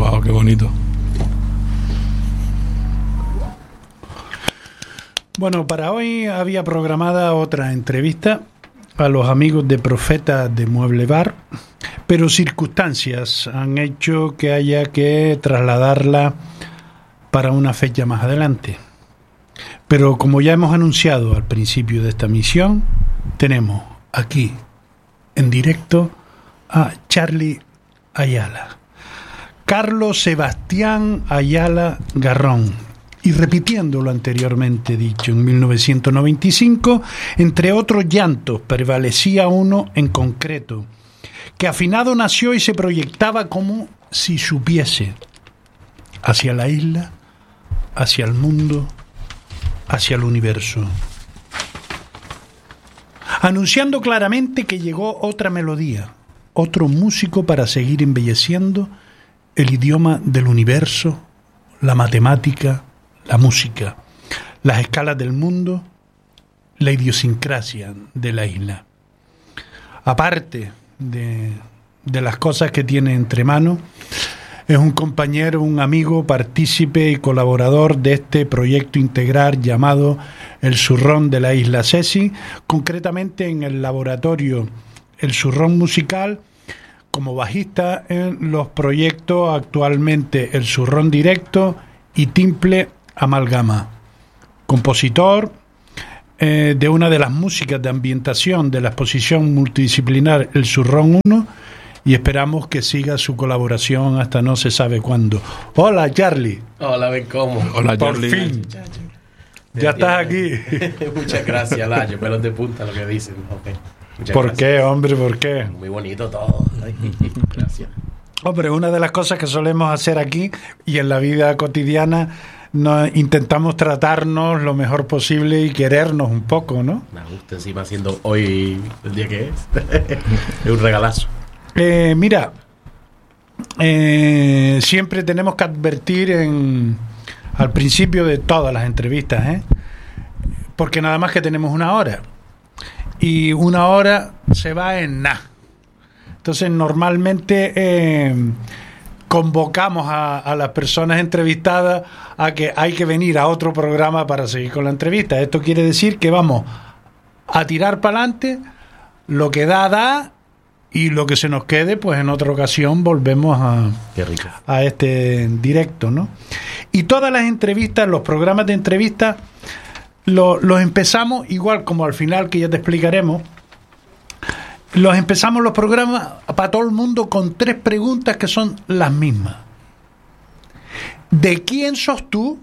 Wow, qué bonito. Bueno, para hoy había programada otra entrevista a los amigos de Profeta de Mueble Bar, pero circunstancias han hecho que haya que trasladarla para una fecha más adelante. Pero como ya hemos anunciado al principio de esta misión, tenemos aquí en directo a Charly Ayala, Carlos Sebastián Ayala Garrón. Y repitiendo lo anteriormente dicho, en 1995, entre otros llantos, prevalecía uno en concreto, que afinado nació y se proyectaba como si supiese, hacia la isla, hacia el mundo, hacia el universo, anunciando claramente que llegó otra melodía, otro músico para seguir embelleciendo el idioma del universo, la matemática, la música, las escalas del mundo, la idiosincrasia de la isla. Aparte de las cosas que tiene entre manos, es un compañero, un amigo, partícipe y colaborador de este proyecto integral llamado El Zurrón de la Isla Cesi, concretamente en el laboratorio El Zurrón Musical, como bajista en los proyectos actualmente El Zurrón Directo y Timple Amalgama, compositor de una de las músicas de ambientación de la exposición multidisciplinar El Zurrón 1, y esperamos que siga su colaboración hasta no se sabe cuándo. Hola, Charly. Hola, ven cómo. Hola, Por Charly. fin. Ya estás aquí. Muchas gracias, Layo. Pelos de punta lo que dicen. Okay. ¿Por qué, hombre? ¿Por qué? Muy bonito todo. Ay, gracias. Hombre, una de las cosas que solemos hacer aquí y en la vida cotidiana, intentamos tratarnos lo mejor posible y querernos un poco, ¿no? Me gusta encima haciendo hoy el día que es. Es un regalazo. Mira, siempre tenemos que advertir al principio de todas las entrevistas, porque nada más que tenemos una hora. Y una hora se va en nada. Entonces, normalmente convocamos a las personas entrevistadas a que hay que venir a otro programa para seguir con la entrevista. Esto quiere decir que vamos a tirar para adelante, lo que da, y lo que se nos quede, pues en otra ocasión volvemos Qué rico. a este directo, ¿no? Y todas las entrevistas, los programas de entrevistas, los empezamos igual como al final, que ya te explicaremos. Los empezamos los programas para todo el mundo con 3 preguntas que son las mismas. ¿De quién sos tú?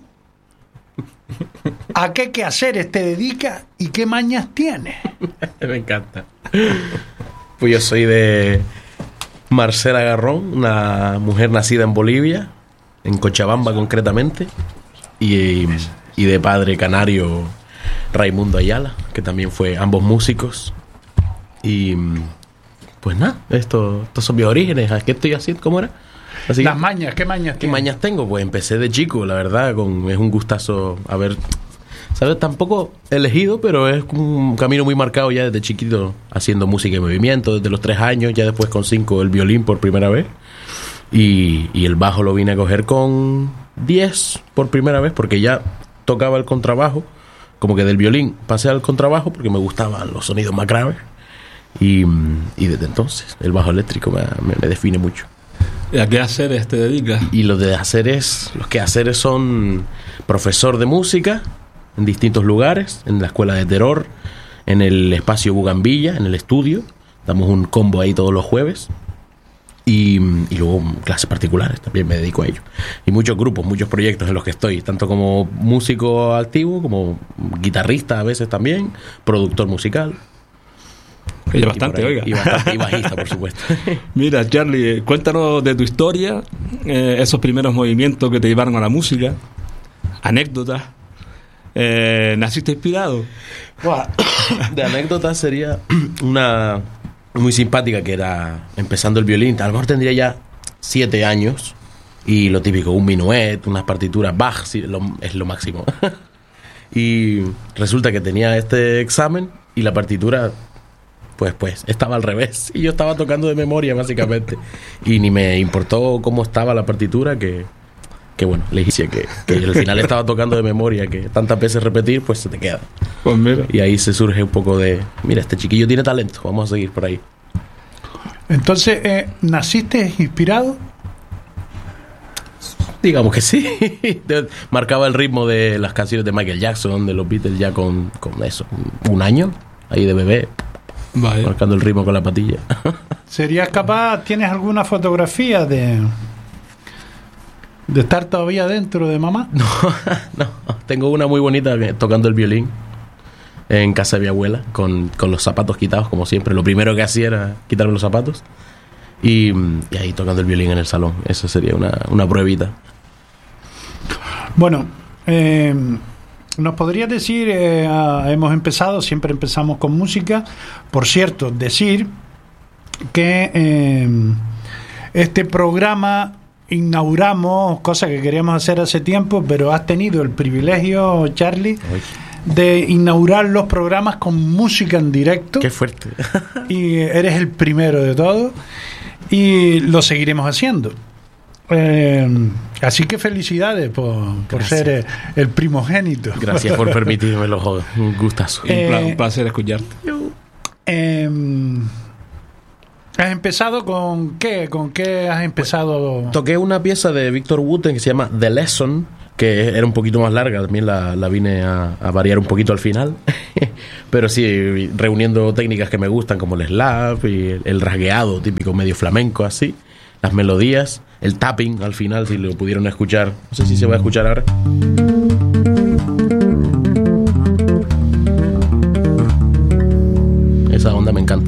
¿A qué quehaceres te dedicas? ¿Y qué mañas tienes? Me encanta. Pues yo soy de Marcela Garrón, una mujer nacida en Bolivia, en Cochabamba concretamente, y de padre canario Raimundo Ayala, que también fue ambos músicos. Y pues nada, estos son mis orígenes. ¿Qué estoy haciendo? ¿Cómo era? Así Las mañas, ¿qué mañas ¿Qué tienes? mañas tengo? Pues empecé de chico, la verdad, es un gustazo haber, ¿sabes? Tampoco elegido, pero es un camino muy marcado ya desde chiquito, haciendo música y movimiento, desde los 3 años, ya después con 5 el violín por primera vez, y el bajo lo vine a coger con 10 por primera vez, porque ya tocaba el contrabajo, como que del violín pasé al contrabajo porque me gustaban los sonidos más graves, y desde entonces el bajo eléctrico me define mucho. ¿Y a qué haceres te dedicas? Y los quehaceres son profesor de música en distintos lugares, en la escuela de Terror, en el espacio Bugambilla, en el estudio. Damos un combo ahí todos los jueves. Y luego clases particulares, también me dedico a ello. Y muchos grupos, muchos proyectos en los que estoy, tanto como músico activo, como guitarrista a veces también, productor musical. Oye, bastante, y oiga. Y bajista, por supuesto. Mira, Charly, cuéntanos de tu historia, esos primeros movimientos que te llevaron a la música, anécdotas. ¿Naciste inspirado? De anécdota sería una muy simpática, que era empezando el violín. A lo mejor tendría ya 7 años, y lo típico, un minuet, unas partituras, Bach es lo máximo. Y resulta que tenía este examen y la partitura Pues estaba al revés. Y yo estaba tocando de memoria, básicamente. Y ni me importó cómo estaba la partitura, que bueno, le dije que al final estaba tocando de memoria, que tantas veces repetir, pues se te queda. Pues mira. Y ahí se surge un poco de, mira, este chiquillo tiene talento, vamos a seguir por ahí. Entonces, ¿naciste inspirado? Digamos que sí. Marcaba el ritmo de las canciones de Michael Jackson, de los Beatles, ya con eso, un año ahí de bebé. Vaya. Marcando el ritmo con la patilla. ¿Serías capaz, tienes alguna fotografía de estar todavía dentro de mamá? No, tengo una muy bonita tocando el violín en casa de mi abuela, con los zapatos quitados, como siempre. Lo primero que hacía era quitarme los zapatos y ahí tocando el violín en el salón. Eso sería una pruebita. Bueno, ¿nos podrías decir, hemos empezado, siempre empezamos con música, por cierto, decir que este programa inauguramos, cosa que queríamos hacer hace tiempo, pero has tenido el privilegio, Charlie, de inaugurar los programas con música en directo. ¡Qué fuerte! Y eres el primero de todos y lo seguiremos haciendo. Así que felicidades por ser el primogénito. Gracias por permitírmelo, un gustazo. Un placer escucharte. ¿Has empezado con qué? ¿Con qué has empezado? Toqué una pieza de Victor Wooten que se llama The Lesson, que era un poquito más larga, también la vine a variar un poquito al final. Pero sí, reuniendo técnicas que me gustan, como el slap y el rasgueado típico medio flamenco, así. Las melodías, el tapping al final, si lo pudieron escuchar. No sé si se va a escuchar ahora. Esa onda me encanta.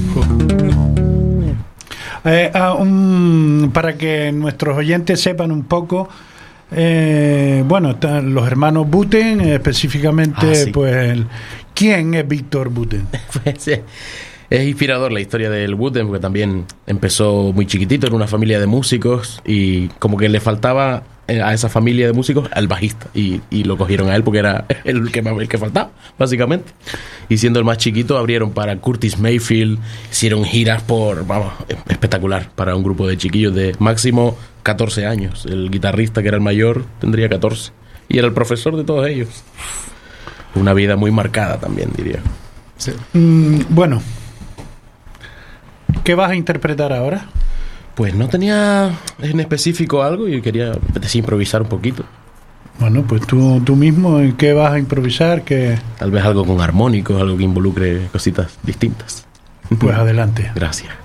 Para que nuestros oyentes sepan un poco, bueno, están los hermanos Buten, específicamente, sí. pues, ¿quién es Víctor Buten? Pues, es inspirador la historia del Wooten, porque también empezó muy chiquitito en una familia de músicos y como que le faltaba a esa familia de músicos al bajista y lo cogieron a él porque era el que faltaba, básicamente. Y siendo el más chiquito abrieron para Curtis Mayfield, hicieron giras espectacular para un grupo de chiquillos de máximo 14 años. El guitarrista, que era el mayor, tendría 14 y era el profesor de todos ellos. Una vida muy marcada también, diría. Sí. Bueno, ¿qué vas a interpretar ahora? Pues no tenía en específico algo y quería improvisar un poquito. Bueno, pues tú mismo, ¿en qué vas a improvisar? ¿Qué? Tal vez algo con armónicos, algo que involucre cositas distintas. Pues adelante. Gracias.